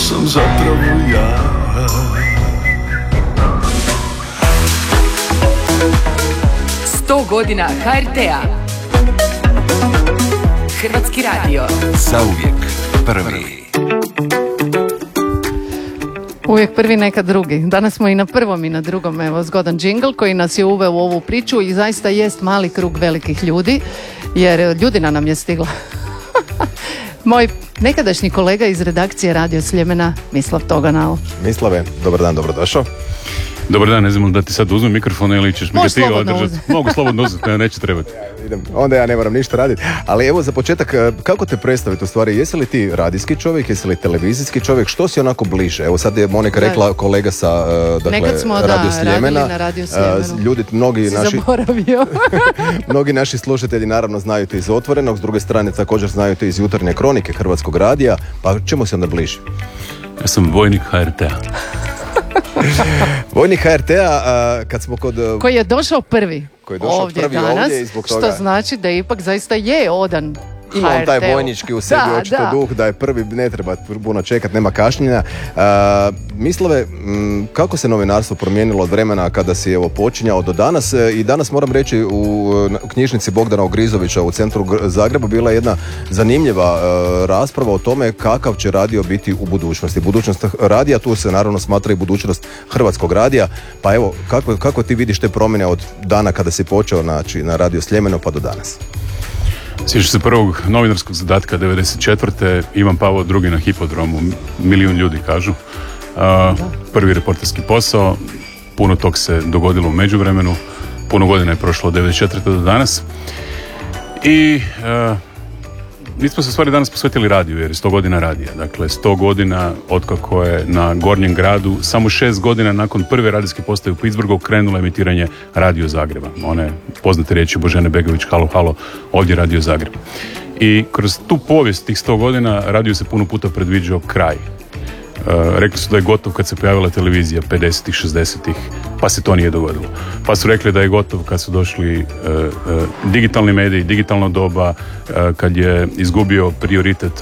sam zapravo ja. 100 godina HRT-a. Hrvatski radio. Zauvijek prvi. Uvijek prvi, nekad drugi. Danas smo i na prvom i na drugom. Evo, zgodan džingl koji nas je uveo u ovu priču i zaista jest mali krug velikih ljudi, jer ljudina nam je stigla. Moj nekadašnji kolega iz redakcije Radio Sljemena, Mislav Toganal. Mislave, dobar dan, dobrodošao. Dobar dan, ne znam da ti sad uzmem mikrofon ili ćeš mi ga ti održati. Mogu slobodno uzeti, neće trebati. Onda ja ne moram ništa raditi. Ali evo za početak, kako te predstaviti u stvari? Jesi li ti radijski čovjek, jesi li televizijski čovjek? Što si onako bliže? Evo sad je Monika rekla kolega sa Radio Sljemena. Na Radio Sljemenu. Ljudi, mnogi si naši... zaboravio. Mnogi naši slušatelji naravno znaju te iz Otvorenog, s druge strane također znaju te iz Jutarnje kronike Hrvatskog radija. Pa čemu si onda bliži? Ja sam vojnik HRT-a. Vojnik HRT-a, kad smo kod... Koji je došao prvi, ovdje danas, ovdje i zbog toga... što znači da ipak zaista je odan ima on taj HRT-u. vojnički u sebi očito duh, da je prvi, ne treba puno čekat, nema kašnjenja. Mislave, kako se novinarstvo promijenilo od vremena kada si evo počinjao do danas? I danas moram reći u knjižnici Bogdana Ogrizovića u centru Zagreba bila je jedna zanimljiva rasprava o tome kakav će radio biti u budućnosti. Budućnost radija, tu se naravno smatra i budućnost Hrvatskog radija. Pa evo, kako ti vidiš te promjene od dana kada si počeo na Radio Sljemeno pa do danas? Sjećaš se prvog novinarskog zadatka 94. Ivan Pavao II na Hipodromu, milijun ljudi kažu. Prvi reporterski posao, puno tog se dogodilo u međuvremenu, puno godina je prošlo od 94. do danas. I mi smo se u stvari danas posvetili radiju, jer je 100 godina radija. Dakle, 100 godina otkako je na Gornjem gradu, samo 6 godina nakon prve radijske postaje u Pittsburghu krenulo emitiranje Radio Zagreba. One poznate riječi Božene Begović, halo, halo, ovdje Radio Zagreb. I kroz tu povijest tih 100 godina radiju se puno puta predviđao kraj. Rekli su da je gotov kad se pojavila televizija 50-ih, 60-ih, pa se to nije dogodilo. Pa su rekli da je gotov kad su došli digitalni mediji, digitalno doba, kad je izgubio prioritet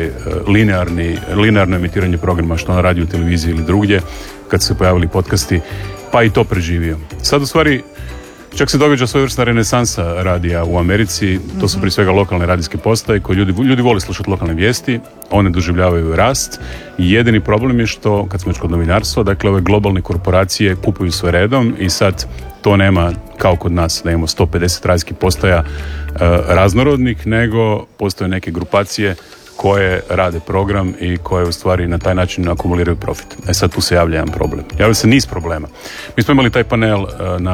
linearno emitiranje programa što na radiju, televiziji ili drugdje, kad su se pojavili podcasti, pa i to preživio. Sad u stvari čak se događa svojevrsna renesansa radija u Americi, to su prije svega lokalne radijske postaje koje ljudi vole slušati lokalne vijesti, one doživljavaju rast i jedini problem je što, kad smo već kod novinarstva, dakle ove globalne korporacije kupuju sve redom i sad to nema kao kod nas da imamo 150 radijskih postaja raznorodnih, nego postoje neke grupacije koje rade program i koje u stvari na taj način akumuliraju profit. Sad tu se javlja jedan problem. Javlja se niz problema. Mi smo imali taj panel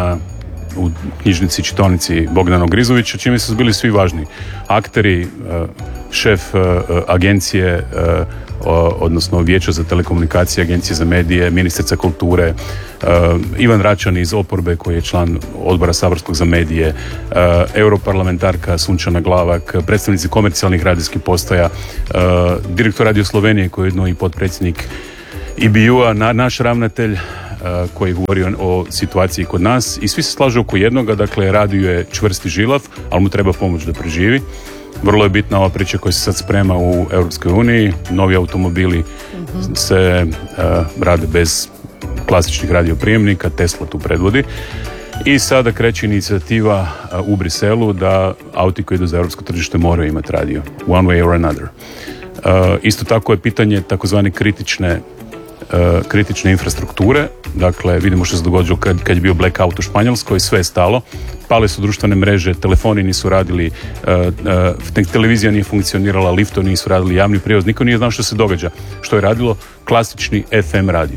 u knjižnici čitaonici Bogdana Ogrizovića, čime su bili svi važni akteri, šef agencije, odnosno Vijeća za telekomunikacije, Agencije za medije, ministrica kulture, Ivan Račan iz oporbe koji je član odbora saborskog za medije, europarlamentarka Sunčana Glavak, predstavnici komercijalnih radijskih postaja, direktor Radio Slovenije koji je jedno i potpredsjednik IBU-a, naš ravnatelj koji govori o situaciji kod nas i svi se slažu oko jednoga, dakle radio je čvrst i žilav, ali mu treba pomoć da preživi. Vrlo je bitna ova priča koja se sad sprema u Europskoj uniji, novi automobili se rade bez klasičnih radioprijemnika, Tesla tu predvodi i sada kreće inicijativa u Briselu da auti koji idu za europsko tržište moraju imati radio, one way or another. Isto tako je pitanje takozvane kritične infrastrukture, dakle vidimo što se događalo kad je bio blackout u Španjolskoj, sve je stalo, pale su društvene mreže, telefoni nisu radili, televizija nije funkcionirala, liftovi nisu radili, javni prijevoz, niko nije znao što se događa, što je radilo klasični FM radio.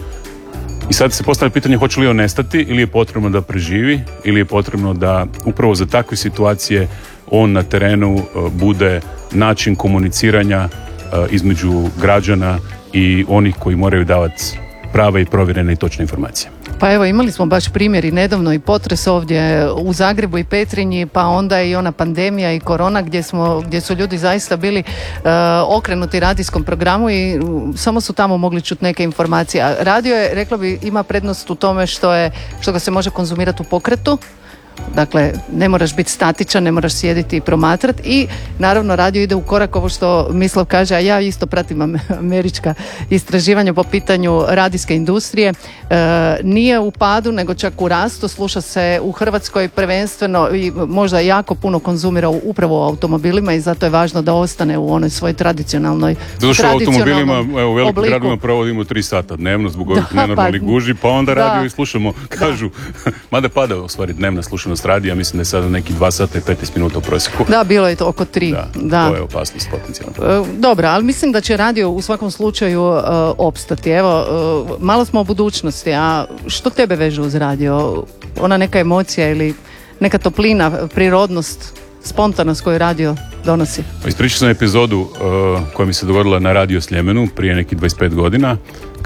I sad se postavlja pitanje hoće li on nestati ili je potrebno da preživi ili je potrebno da upravo za takve situacije on na terenu bude način komuniciranja između građana i onih koji moraju davati prave i provjerene i točne informacije. Pa evo, imali smo baš primjer i nedavno i potres ovdje u Zagrebu i Petrinji, pa onda i ona pandemija i korona gdje su ljudi zaista bili okrenuti radijskom programu i samo su tamo mogli čuti neke informacije. A radio je, rekla bi, ima prednost u tome što ga se može konzumirati u pokretu, Dakle, ne moraš biti statičan, ne moraš sjediti i promatrati i naravno radio ide u korak ovo što Mislav kaže, a ja isto pratim američka istraživanja po pitanju radijske industrije. Nije u padu, nego čak u rastu. Sluša se u Hrvatskoj prvenstveno i možda jako puno konzumira upravo u automobilima i zato je važno da ostane u onoj svojoj tradicionalnoj zato što u automobilima, evo, u velikim gradovima provodimo 3 sata dnevno zbog ovih nenormalnih guži, pa onda radio i slušamo, kažu, mada pada u stvari dnevna slušanost radija, mislim da je sada neki 2 sata i 15 minuta u prosjeku. Da, bilo je to oko 3. Da, to je opasnost potencijalno. Dobro, ali mislim da će radio u svakom slučaju opstati. Evo, malo smo o budućnosti, a što tebe veže uz radio? Ona neka emocija ili neka toplina, prirodnost, spontanost koju radio donosi? Ispričao sam epizodu koja mi se dogodila na Radio Sljemenu prije nekih 25 godina,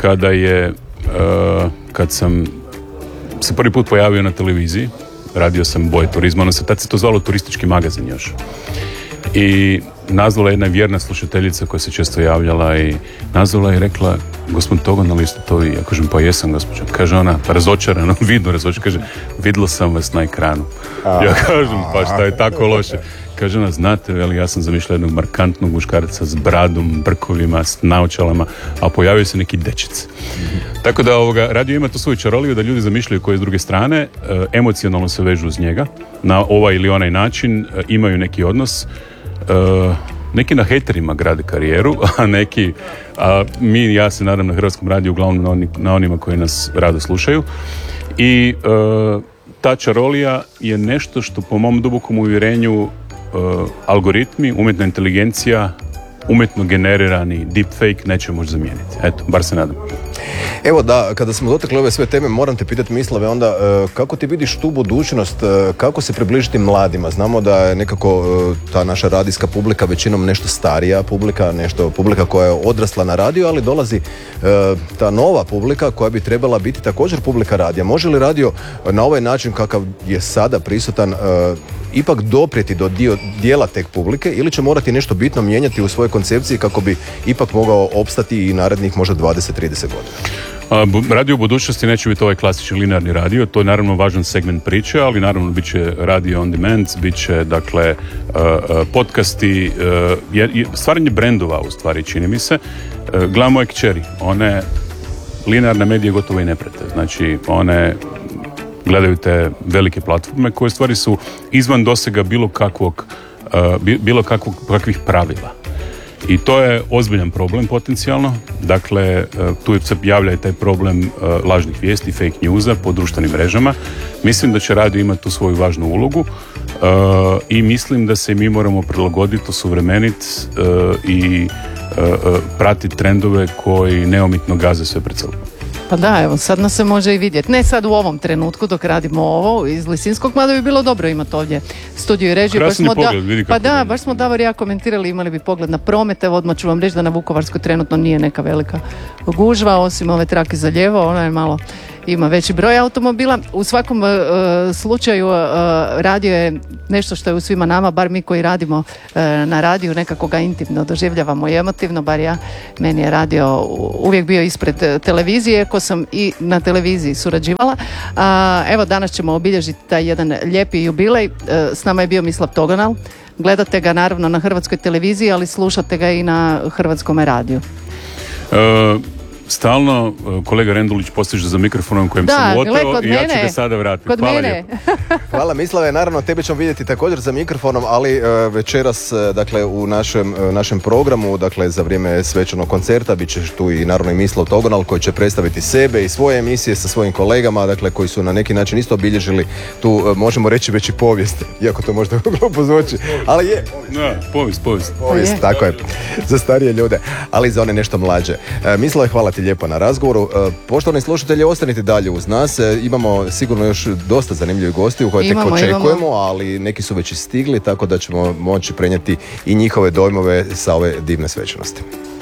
kad sam se prvi put pojavio na televiziji. Radio sam Boje turizma, tad se to zvalo Turistički magazin još. I nazvala jedna vjerna slušateljica koja se često javljala i nazvala i rekla, gospodin Togon, ali ste to vi? Ja kažem, pa jesam, gospođo. Kaže ona, razočarano, vidno razočarano, kaže, vidjela sam vas na ekranu. Ja kažem, pa šta je tako loše? Kaže ona, znate, ali ja sam zamišljala jednog markantnog muškarca s bradom, brkovima, s naočalama, a pojavio se neki dečec. Tako da radio ima tu svoju čaroliju da ljudi zamišljaju koje s druge strane, emocionalno se vežu uz njega, na ovaj ili onaj način, imaju neki odnos. Neki na hejterima grade karijeru, a neki, ja se nadam na Hrvatskom radiju uglavnom na onima koji nas rado slušaju. I ta čarolija je nešto što po mom dubokom uvjerenju algoritmi, umjetna inteligencija, umjetno generirani deepfake neće moći zamijeniti. Eto, bar se nadam. Evo da, kada smo dotakli ove sve teme, moram te pitati, Mislave, onda kako ti vidiš tu budućnost, kako se približiti mladima? Znamo da je nekako ta naša radijska publika većinom nešto starija publika koja je odrasla na radiju, ali dolazi ta nova publika koja bi trebala biti također publika radija. Može li radio na ovaj način kakav je sada prisutan ipak doprijeti do dijela tek publike ili će morati nešto bitno mijenjati u svojoj koncepciji kako bi ipak mogao opstati i narednih možda 20-30 godina? Radio u budućnosti neće biti ovaj klasični linearni radio, to je naravno važan segment priče, ali naravno bit će radio on demand, bit će dakle podcasti, stvaranje brendova u stvari čini mi se. Gledamo moje kćeri, one linearne medije gotovo i ne prate, znači one gledaju te velike platforme koje stvari su izvan dosega bilo kakvih pravila. I to je ozbiljan problem potencijalno. Dakle, tu se javlja i taj problem lažnih vijesti, fake newsa po društvenim mrežama. Mislim da će radio imati tu svoju važnu ulogu i mislim da se mi moramo prilagoditi, osuvremeniti i pratiti trendove koji neomitno gaze sve pred sobom. Pa da, evo, sad nas se može i vidjeti. Ne sad u ovom trenutku dok radimo ovo iz Lisinskog, mada bi bilo dobro imati ovdje studiju i režiju. Krasan je pogled, vidi kako. Pa da, baš smo Davor i ja komentirali, imali bi pogled na promet. Evo, odmah ću vam reći da na Vukovarskoj trenutno nije neka velika gužva, osim ove trake za lijevo, ona je malo, ima veći broj automobila. U svakom slučaju radio je nešto što je u svima nama, bar mi koji radimo na radiju, nekako ga intimno doživljavamo i emotivno, bar ja. Meni je radio uvijek bio ispred televizije, ko sam i na televiziji surađivala. Evo, danas ćemo obilježiti taj jedan lijepi jubilej. S nama je bio Mislav Togonal. Gledate ga naravno na Hrvatskoj televiziji, ali slušate ga i na Hrvatskom radiju. Stalno kolega Rendulić postiže za mikrofonom kojem sam oteo i ja ću ga sada vratiti. Hvala lijepo. Hvala Mislave, naravno tebe ćemo vidjeti također za mikrofonom, ali večeras dakle u našem programu, dakle za vrijeme svečanog koncerta bit će tu i naravno i Mislav Togonal koji će predstaviti sebe i svoje emisije sa svojim kolegama, dakle koji su na neki način isto obilježili tu, možemo reći već i povijest, iako to možda glupo zvuči, ali je. Povijest, tako je, za starije ljude, ali za one nešto mlađe. Mislave, hvala ti lijepo na razgovoru. Poštovani slušatelji, ostanite dalje uz nas. Imamo sigurno još dosta zanimljivih gostiju koje tek očekujemo, ali neki su već i stigli, tako da ćemo moći prenijeti i njihove dojmove sa ove divne svečanosti.